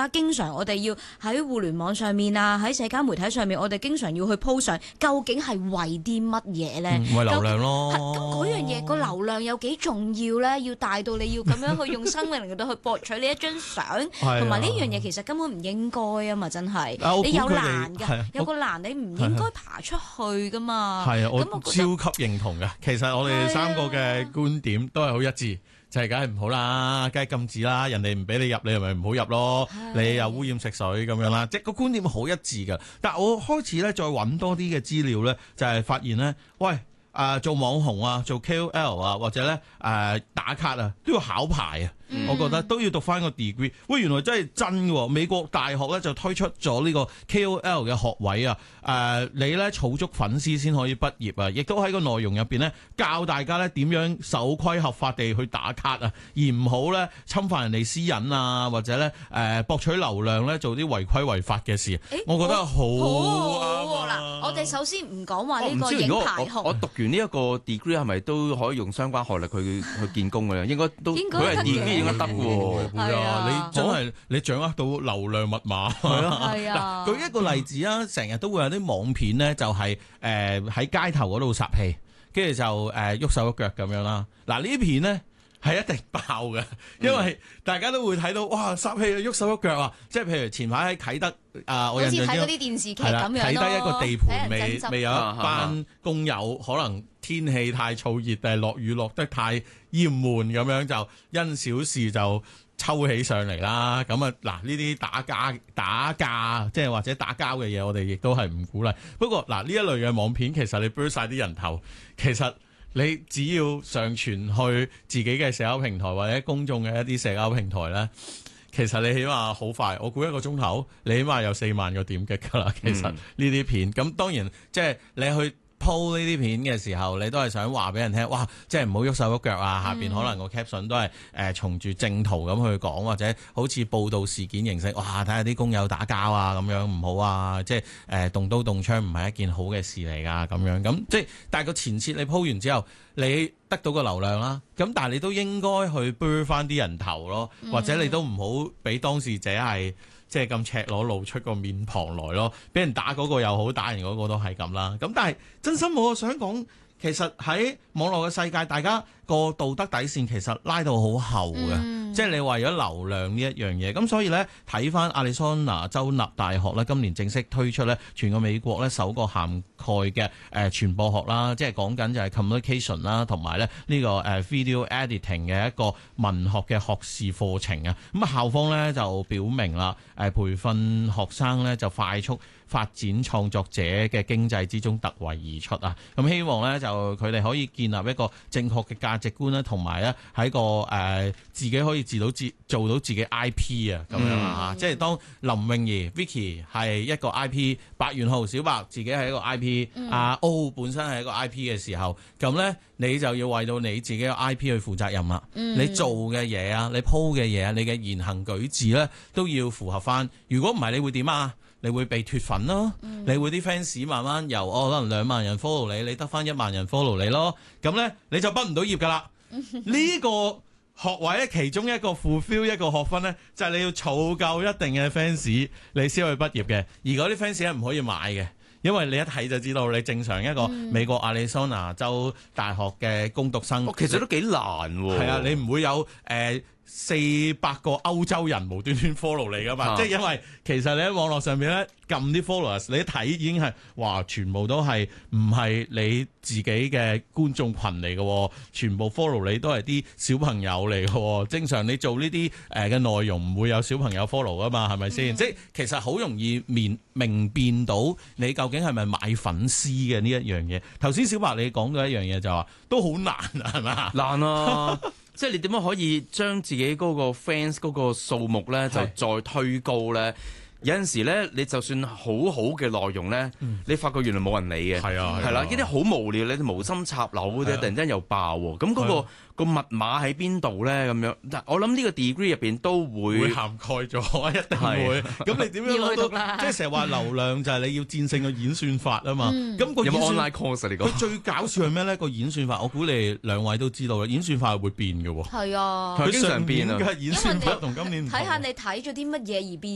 家經常我哋要喺互聯網上面啊，喺社交媒體上面，我哋經常要去 po 上，究竟係為啲乜嘢咧？ 為流量咯。 咁嗰樣嘢個流量有幾重要咧？要大到你要咁樣去用生命嚟到去博取呢一張相，同埋呢樣嘢其實根本唔應該啊嘛！真係，你有欄㗎，有個欄你唔應該爬出去噶嘛。 係啊，我超級認同嘅。其實我哋三個嘅觀點都係好一致。就係梗係唔好啦，梗係禁止啦，人哋唔俾你入，你係咪唔好入咯？你又污染食水咁樣啦，即係個觀點好一致㗎。但係我開始咧再揾多啲嘅資料咧，就係發現咧，喂做網紅啊，做 KOL 啊，或者咧打卡啊，都要考牌啊。我覺得都要讀翻個 degree。喂，原來真係真喎！美國大學咧就推出咗呢個 KOL 嘅學位啊。你咧儲足粉絲先可以畢業啊，亦都喺個內容入邊咧教大家咧點樣守規合法地去打卡啊，而唔好咧侵犯人哋私隱啊，或者咧博取流量咧做啲違規違法嘅事。我覺得好啱嗱，我哋首先唔講話呢個影牌學。 我讀完呢一個 degree 係咪都可以用相關學歷去見工嘅咧？應該都佢係 degree 應該得喎。 係啊，你真係你掌握到流量密碼。係啊。嗱，舉一個例子啊，成日都會有啲網片咧，就係喺街頭嗰度撒氣，跟住就喐手喐腳咁樣啦。嗱，呢啲片咧係一定爆嘅，因為大家都會睇到哇撒氣啊，喐手喐腳啊，即係譬如前排喺啟德我印象中好似睇嗰啲電視劇咁樣咯。 啟德一個地盤未有一班工友，可能天氣太燥熱，定係落雨落得太厭悶咁樣，就因小事就抽起上嚟啦。咁啊嗱，呢啲打架即係或者打交嘅嘢，我哋亦都係唔鼓勵。不過嗱，呢一類嘅網片，其實你 burn 晒啲人頭，其實你只要上傳去自己嘅社交平台或者公眾嘅一啲社交平台咧，其實你起碼好快，我估一個鐘頭你起碼有4萬個點擊㗎啦。其實呢啲片，咁當然即係你去鋪呢啲片嘅時候，你都係想話俾人聽，哇！即係唔好喐手喐腳啊！下邊可能個 caption 都係從住正途咁去講，或者好似報道事件形式，哇！睇下啲工友打交啊，咁樣唔好啊！即係動刀動槍唔係一件好嘅事嚟㗎，咁樣咁即係，但係個前設你鋪完之後，你得到個流量啦，咁但係你都應該去 burn 翻啲人頭咯，或者你都唔好俾當事者係即係咁赤裸露出個面龐來咯，俾人打嗰個又好，打人嗰個都係咁啦。咁但係真心我想講，其實喺網絡嘅世界，大家個道德底線其實拉到好後嘅，即係你為咗流量呢一樣嘢。咁所以咧，睇翻亞利桑那州立大學咧，今年正式推出咧，全個美國咧首個涵蓋嘅傳播學啦，即係講緊就係 communication 啦，同埋咧呢個video editing 嘅一個文學嘅學士課程啊。咁啊校方咧就表明啦，培訓學生咧就快速發展創作者嘅經濟之中突圍而出啊！咁希望咧就佢哋可以建立一個正確嘅價值觀啦，同埋咧喺個自己可以做到自己 IP 啊咁樣啊！即係當林詠儀 Vicky 係一個 IP， 白元浩小白自己係一個 IP，阿 O 本身係一個 IP 嘅時候，咁咧你就要為到你自己嘅 IP 去負責任啦。你做嘅嘢啊，你 po 嘅嘢啊，你嘅言行舉止咧都要符合翻。如果唔係，你會點啊？你會被脫粉咯，你會啲 fans 慢慢由可能2萬人 follow 你，你得翻1萬人 follow 你咯，咁咧你就畢唔到業噶啦。呢個學位咧，其中一個 fulfill 一個學分咧，就係你要儲夠一定嘅 fans，你先可以畢業嘅。而嗰啲 fans 咧唔可以買嘅，因為你一睇就知道你正常一個美國亞利桑那州大學嘅攻讀生， 其實都幾難喎。 係啊，你唔會有400個歐洲人無端端 follow 你噶嘛？即係因為其實你喺網絡上面咧撳啲 followers，你一睇已經係哇，全部都係唔係你自己嘅觀眾群嚟嘅，全部 follow 你都係啲小朋友嚟嘅。正常你做呢啲嘅內容唔會有小朋友 follow 噶嘛？係咪先？即係其實好容易明辨到你究竟係咪買粉絲嘅呢一樣嘢。頭先小白你講到一樣嘢就話都好難啊，係咪？ 難啊！即係你點樣可以將自己嗰個 fans 嗰個數目咧就再推高咧？有陣時咧，你就算好好嘅內容咧，你發覺原來冇人理嘅，係啦，呢啲好無聊，你無心插柳嗰啲，突然間又爆喎。咁嗰個密碼喺邊度咧？咁樣，但我諗呢個 degree 入邊都會涵蓋咗，一定會。咁你點樣攞到？即係成日話流量就係你要戰勝個演算法啊嘛。咁個有冇 online course 嚟講？ 佢最搞笑係咩咧？個演算法，我估你兩位都知道啦。演算法係會變嘅喎。 係啊， 佢經常變啊。 演算法同今年睇下你睇咗啲乜嘢而變。